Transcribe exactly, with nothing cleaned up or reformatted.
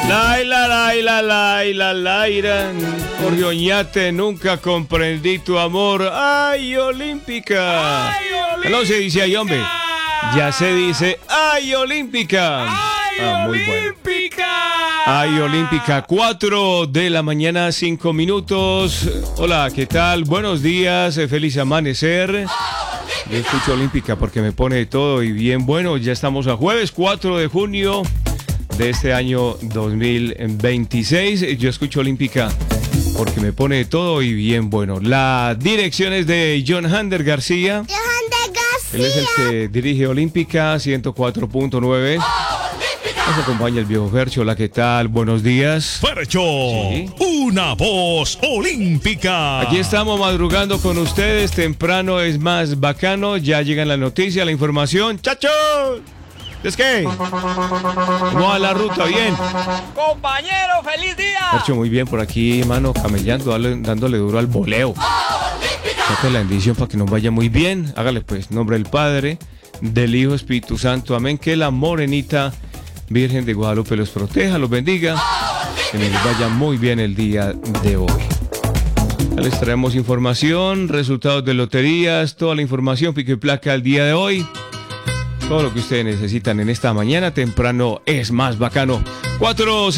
Laila, laila, laila, laila. Jorge Oñate, nunca comprendí tu amor. ¡Ay, Olímpica! ¡Ay, Olímpica! No se dice ahí, hombre. Ya se dice ¡ay, Olímpica! ¡Ay, Ah, muy bueno. Olímpica! ¡Ay, Olímpica! cuatro de la mañana, cinco minutos. Hola, ¿qué tal? Buenos días, eh, feliz amanecer. Yo escucho Olímpica porque me pone de todo y bien bueno. Ya estamos a jueves cuatro de junio de este año dos mil veintiséis. Yo escucho Olímpica porque me pone de todo y bien bueno. La dirección es de John Hander García. John Hander García. Él es el que dirige Olímpica ciento cuatro punto nueve. Nos acompaña el viejo Fercho. Hola, ¿qué tal? Buenos días. Fercho, Sí. una voz olímpica. Aquí estamos madrugando con ustedes. Temprano es más bacano. Ya llegan las noticias, la información. ¡Chachos! ¿Es qué? ¿Cómo va la ruta? ¿Bien? Compañero, feliz día. Fercho, muy bien por aquí, mano, camellando, dale- dándole duro al voleo. Saca la bendición para que nos vaya muy bien. Hágale pues, nombre del Padre, del Hijo, Espíritu Santo. Amén. Que la morenita Virgen de Guadalupe los proteja, los bendiga. Que nos vaya muy bien el día de hoy. Ya les traemos información, resultados de loterías, toda la información, pico y placa al día de hoy. Todo lo que ustedes necesitan en esta mañana temprano es más bacano. Cuatro